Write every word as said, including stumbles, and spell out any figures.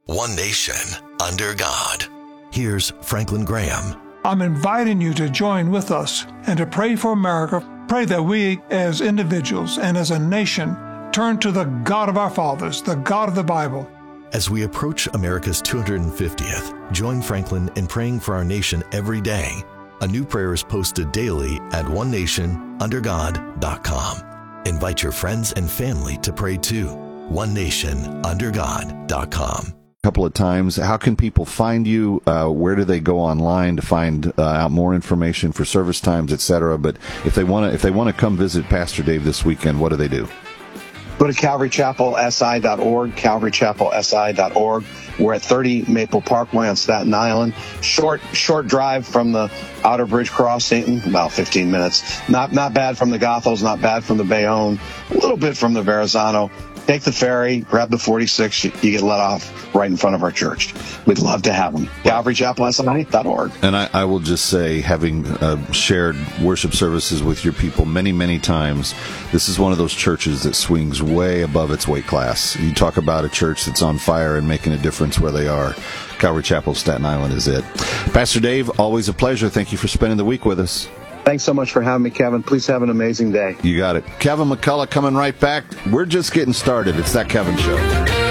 One nation, under God. Here's Franklin Graham. I'm inviting you to join with us and to pray for America. Pray that we as individuals and as a nation turn to the God of our fathers, the God of the Bible. As we approach America's two hundred fiftieth, join Franklin in praying for our nation every day. A new prayer is posted daily at one nation under god dot com. Invite your friends and family to pray too. one nation under god dot com. Couple of times. How can people find you? Uh, where do they go online to find uh, out more information for service times, et cetera? But if they want to, if they want to come visit Pastor Dave this weekend, what do they do? Go to calvary chapel s i dot org, calvary chapel s i dot org. We're at thirty Maple Parkway on Staten Island. Short, short drive from the Outer Bridge Crossing, about fifteen minutes. Not, not bad from the Goethals, not bad from the Bayonne, a little bit from the Verrazano. Take the ferry, grab the forty-six, you, you get let off right in front of our church. We'd love to have them. calvary chapel s i dot org. And I, I will just say, having uh, shared worship services with your people many, many times, this is one of those churches that swings way above its weight class. You talk about a church that's on fire and making a difference where they are. Calvary Chapel, Staten Island is it. Pastor Dave, always a pleasure. Thank you for spending the week with us. Thanks so much for having me, Kevin. Please have an amazing day. You got it. Kevin McCullough coming right back. We're just getting started. It's That Kevin Show.